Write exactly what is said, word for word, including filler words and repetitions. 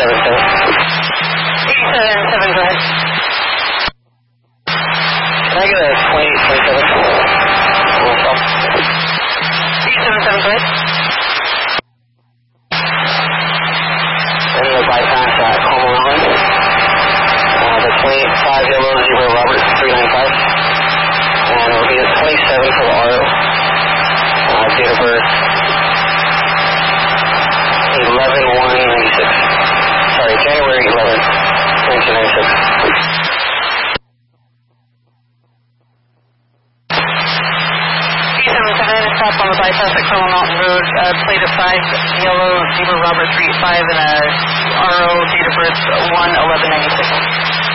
seven seven. eighty-seven seven, go ahead. Can I get a twenty-eight twenty-seven? eighty-seven seven, go ahead. And the bypass at Como Mountain. Uh, the twenty-eight five Yellow Zebra Robert three nine five. And it'll be a twenty-seven for the R O. Uh, date of birth eleven one ninety-six. Sorry, January eleventh, nineteen ninety-six. eighty-seven seven, stop on the bypass at Como Mountain Road, uh, plate of five, Yellow Zebra Robert three five, and a R O, date of birth one eleven ninety-six.